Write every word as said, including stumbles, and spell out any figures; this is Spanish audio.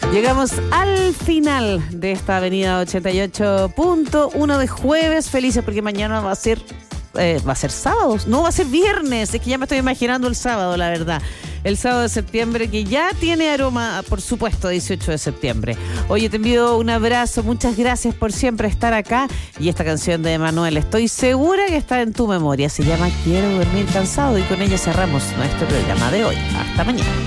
Llegamos al final de esta avenida ochenta y ocho punto uno de jueves. Felices porque mañana va a ser eh, va a ser sábado, no va a ser viernes. Es que ya me estoy imaginando el sábado, la verdad. El sábado de septiembre, que ya tiene aroma, por supuesto, dieciocho de septiembre. Oye, te envío un abrazo, muchas gracias por siempre estar acá. Y esta canción de Emanuel, estoy segura que está en tu memoria. Se llama Quiero dormir cansado y con ella cerramos nuestro programa de hoy. Hasta mañana.